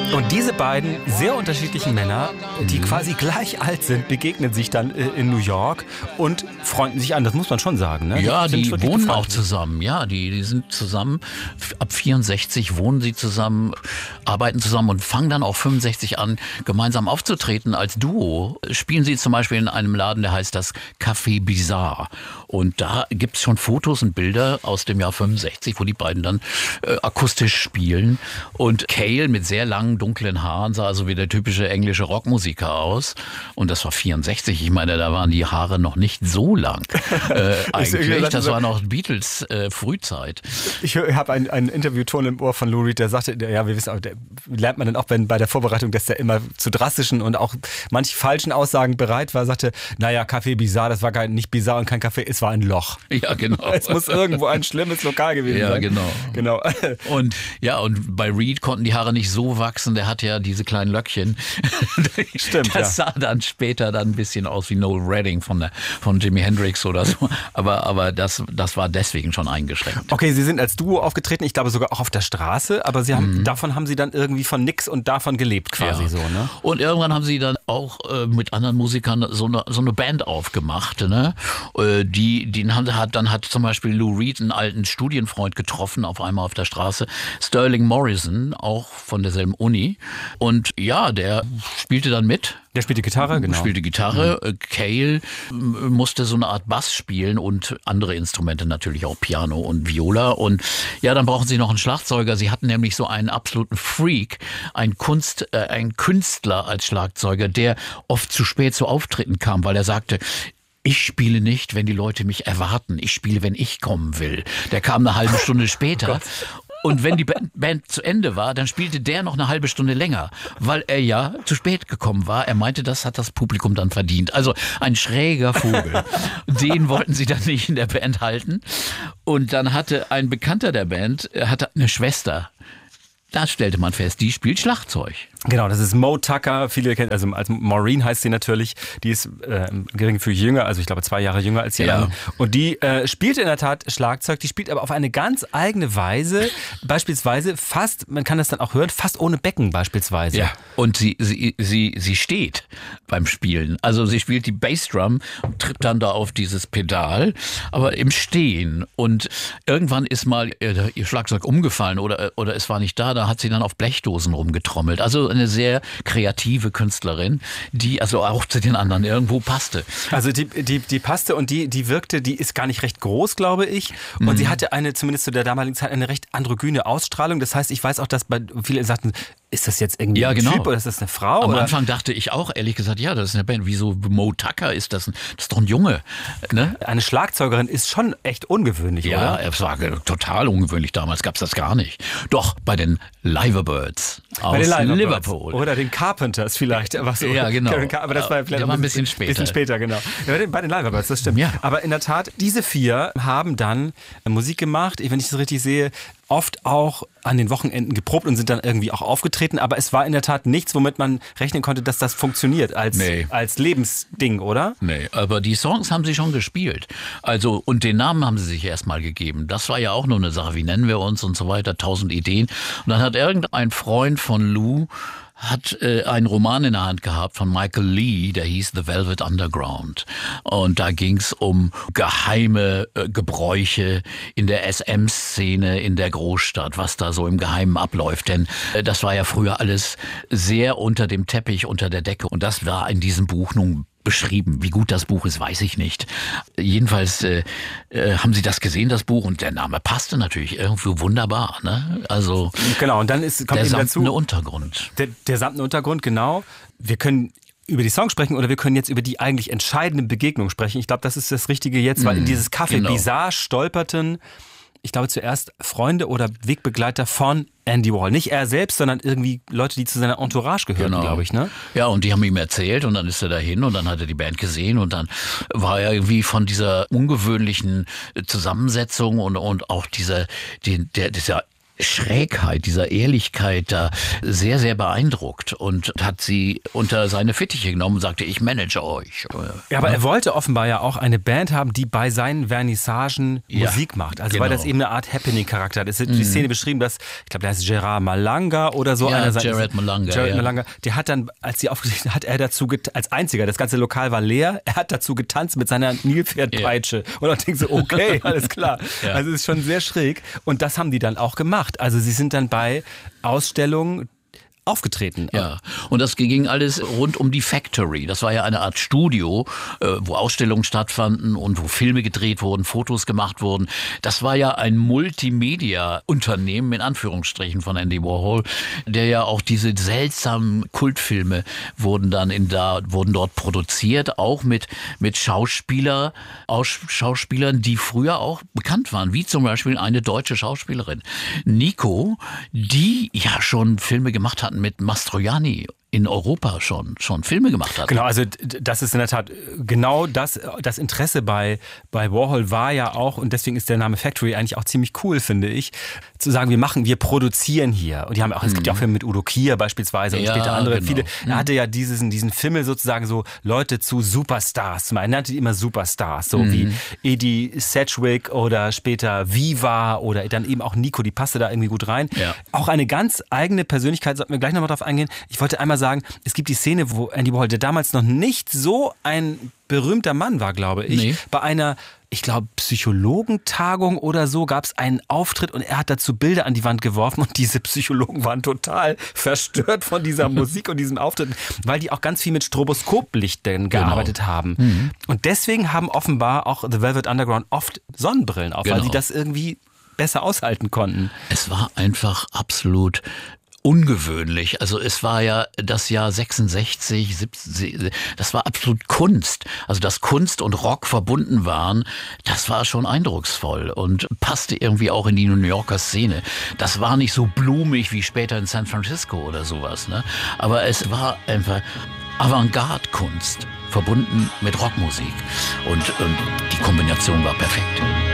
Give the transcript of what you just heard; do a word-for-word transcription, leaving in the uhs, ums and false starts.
Und diese beiden sehr unterschiedlichen Männer, die mhm. quasi gleich alt sind, begegnen sich dann äh, in New York und freunden sich an. Das muss man schon sagen. Ne? Ja, die, die wohnen befreundet. auch zusammen. Ja, die, die sind zusammen. Ab vierundsechzig wohnen sie zusammen, arbeiten zusammen und fangen dann auch fünfundsechzig an, gemeinsam aufzutreten als Duo. Spielen sie zum Beispiel in einem Laden, der heißt das Café Bizarre. Und da gibt es schon Fotos und Bilder aus dem Jahr fünfundsechzig, wo die beiden dann äh, akustisch spielen. Und Cale mit sehr langen, dunklen Haaren sah also wie der typische englische Rockmusiker aus. Und das war vierundsechzig. Ich meine, da waren die Haare noch nicht so lang. Äh, eigentlich, das war noch Beatles äh, Frühzeit. Ich habe einen, einen Interviewton im Ohr von Lou Reed, der sagte, ja, wir wissen, der lernt man dann auch wenn, bei der Vorbereitung, dass der immer zu drastischen und auch manch falschen Aussagen bereit war, sagte, naja, Café Bizarre, das war gar nicht bizarre und kein Café, es war ein Loch. Ja, genau. Es muss irgendwo ein schlimmes Lokal gewesen ja, sein. Ja, genau. genau. Und ja, und bei Reed konnten die Haare nicht so wachsen, der hat ja diese kleinen Löckchen. Stimmt, Das ja. sah dann später dann ein bisschen aus wie Noel Redding von, der, von Jimi Hendrix oder so. Aber, aber das, das war deswegen schon eingeschränkt. Okay, Sie sind als Duo aufgetreten, ich glaube sogar auch auf der Straße, aber Sie haben, mhm. davon haben Sie dann irgendwie von nix und davon gelebt quasi ja. so, ne? Und irgendwann haben Sie dann auch äh, mit anderen Musikern so eine, so eine Band aufgemacht, ne? Äh, die, die haben, hat, dann hat zum Beispiel Lou Reed einen alten Studienfreund getroffen, auf einmal auf der Straße, Sterling Morrison, auch von derselben Uni. Und ja, der spielte dann mit. Der spielte Gitarre, genau. Spielte Gitarre. Mhm. Cale musste so eine Art Bass spielen und andere Instrumente natürlich auch, Piano und Viola. Und ja, dann brauchen sie noch einen Schlagzeuger. Sie hatten nämlich so einen absoluten Freak, einen Kunst, äh, einen Künstler als Schlagzeuger, der oft zu spät zu Auftritten kam, weil er sagte, ich spiele nicht, wenn die Leute mich erwarten. Ich spiele, wenn ich kommen will. Der kam eine halbe Stunde später. Und wenn die Band zu Ende war, dann spielte der noch eine halbe Stunde länger, weil er ja zu spät gekommen war. Er meinte, das hat das Publikum dann verdient. Also ein schräger Vogel. Den wollten sie dann nicht in der Band halten. Und dann hatte ein Bekannter der Band, hatte eine Schwester. Da stellte man fest, die spielt Schlagzeug. Genau, das ist Mo Tucker. Viele kennen, also als Maureen heißt sie natürlich. Die ist äh, geringfügig jünger, also ich glaube zwei Jahre jünger als die ja. anderen. Und die äh, spielt in der Tat Schlagzeug. Die spielt aber auf eine ganz eigene Weise. Beispielsweise fast, man kann das dann auch hören, fast ohne Becken beispielsweise. Ja. Und sie, sie, sie, sie steht beim Spielen. Also sie spielt die Bassdrum und tritt dann da auf dieses Pedal, aber im Stehen. Und irgendwann ist mal ihr, ihr Schlagzeug umgefallen oder, oder es war nicht da. Da hat sie dann auf Blechdosen rumgetrommelt. Also eine sehr kreative Künstlerin, die also auch zu den anderen irgendwo passte. Also die, die, die passte und die, die wirkte, die ist gar nicht recht groß, glaube ich. Und mhm. sie hatte eine, zumindest zu der damaligen Zeit, eine recht androgyne Ausstrahlung. Das heißt, ich weiß auch, dass bei viele sagten, ist das jetzt irgendwie ja, ein genau. Typ oder ist das eine Frau? Am oder? Anfang dachte ich auch, ehrlich gesagt, ja, das ist eine Band. Wieso Mo Tucker ist das? Ein, das ist doch ein Junge. Ne? Eine Schlagzeugerin ist schon echt ungewöhnlich, ja, oder? Ja, es war total ungewöhnlich. Damals gab es das gar nicht. Doch, bei den Liverbirds aus bei den Liverpool. Oder den Carpenters vielleicht. Aber so. Ja, genau. Aber das war vielleicht der war ein bisschen später. bisschen später, genau. Ja, bei den Liverbirds, das stimmt. Ja. Aber in der Tat, diese vier haben dann Musik gemacht, wenn ich das richtig sehe, oft auch an den Wochenenden geprobt und sind dann irgendwie auch aufgetreten. Aber es war in der Tat nichts, womit man rechnen konnte, dass das funktioniert als, nee. als Lebensding, oder? Nee, aber die Songs haben sie schon gespielt. Also, und den Namen haben sie sich erstmal gegeben. Das war ja auch nur eine Sache. Wie nennen wir uns und so weiter? Tausend Ideen. Und dann hat irgendein Freund von Lou hat äh, einen Roman in der Hand gehabt von Michael Lee, der hieß The Velvet Underground. Und da ging's um geheime äh, Gebräuche in der S M-Szene in der Großstadt, was da so im Geheimen abläuft. Denn äh, das war ja früher alles sehr unter dem Teppich, unter der Decke. Und das war in diesem Buch nun beschrieben. Wie gut das Buch ist, weiß ich nicht. Jedenfalls äh, äh, haben sie das gesehen, das Buch, und der Name passte natürlich irgendwie wunderbar. Ne? Also genau, und dann ist, kommt der eben dazu samtene Untergrund. Der, der samtene Untergrund, genau. Wir können über die Songs sprechen oder wir können jetzt über die eigentlich entscheidende Begegnung sprechen. Ich glaube, das ist das Richtige jetzt, weil in dieses Café genau. Bizarre stolperten, ich glaube zuerst Freunde oder Wegbegleiter von Andy Warhol. Nicht er selbst, sondern irgendwie Leute, die zu seiner Entourage gehören, genau. glaube ich. Ne? Ja, und die haben ihm erzählt und dann ist er dahin und dann hat er die Band gesehen und dann war er irgendwie von dieser ungewöhnlichen Zusammensetzung und, und auch dieser, die, der, dieser Schrägheit, dieser Ehrlichkeit da sehr, sehr beeindruckt und hat sie unter seine Fittiche genommen und sagte, ich manage euch. Ja, aber er wollte offenbar ja auch eine Band haben, die bei seinen Vernissagen ja, Musik macht. Also genau. Weil das eben eine Art Happening-Charakter hat. Es wird die Szene beschrieben, dass, ich glaube, der heißt Gerard Malanga oder so. Ja, einer Jared Malanga. Jared ja. Malanga. Der hat dann, als sie aufgetreten hat, er dazu, get- als einziger, das ganze Lokal war leer, er hat dazu getanzt mit seiner Nilpferdpeitsche. Ja. Und ich denke so, okay, alles klar. Ja. Also es ist schon sehr schräg. Und das haben die dann auch gemacht. Also sie sind dann bei Ausstellungen aufgetreten. Ja, und das ging alles rund um die Factory. Das war ja eine Art Studio, wo Ausstellungen stattfanden und wo Filme gedreht wurden, Fotos gemacht wurden. Das war ja ein Multimedia-Unternehmen, in Anführungsstrichen, von Andy Warhol, der ja auch diese seltsamen Kultfilme wurden dann in da, wurden dort produziert, auch mit, mit Schauspieler, aus Schauspielern, die früher auch bekannt waren, wie zum Beispiel eine deutsche Schauspielerin, Nico, die ja schon Filme gemacht hatten mit Mastroianni in Europa schon, schon Filme gemacht hat. Genau, also das ist in der Tat genau das, das Interesse bei, bei Warhol war ja auch, und deswegen ist der Name Factory eigentlich auch ziemlich cool, finde ich, zu sagen, wir machen, wir produzieren hier. Und die haben auch, es gibt ja auch Filme mit Udo Kier beispielsweise und ja, später andere, genau. viele. Er hatte ja dieses, diesen Fimmel sozusagen so Leute zu Superstars. Man nannte die immer Superstars, so mhm. wie Edie Sedgwick oder später Viva oder dann eben auch Nico, die passte da irgendwie gut rein. Ja. Auch eine ganz eigene Persönlichkeit, sollten wir gleich nochmal drauf eingehen. Ich wollte einmal sagen, es gibt die Szene, wo Andy Warhol, der damals noch nicht so ein berühmter Mann war, glaube ich, nee. bei einer, ich glaube, Psychologentagung oder so gab es einen Auftritt und er hat dazu Bilder an die Wand geworfen und diese Psychologen waren total verstört von dieser Musik und diesem Auftritt, weil die auch ganz viel mit Stroboskoplichtern gearbeitet genau. haben. Mhm. Und deswegen haben offenbar auch The Velvet Underground oft Sonnenbrillen auf, genau. weil sie das irgendwie besser aushalten konnten. Es war einfach absolut ungewöhnlich. Also es war ja das Jahr sechsundsechzig, siebzig, das war absolut Kunst. Also dass Kunst und Rock verbunden waren, das war schon eindrucksvoll und passte irgendwie auch in die New Yorker Szene. Das war nicht so blumig wie später in San Francisco oder sowas, ne? Aber es war einfach Avantgarde-Kunst verbunden mit Rockmusik und, und die Kombination war perfekt.